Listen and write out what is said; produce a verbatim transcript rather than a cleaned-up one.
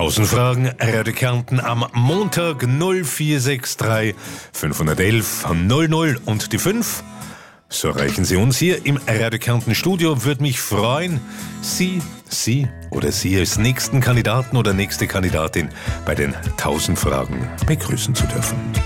tausend Fragen, Radio Kärnten am Montag null vier sechs drei fünf eins eins null null und die fünf. So erreichen Sie uns hier im Radio Kärnten Studio. Würde mich freuen, Sie, Sie oder Sie als nächsten Kandidaten oder nächste Kandidatin bei den tausend Fragen begrüßen zu dürfen.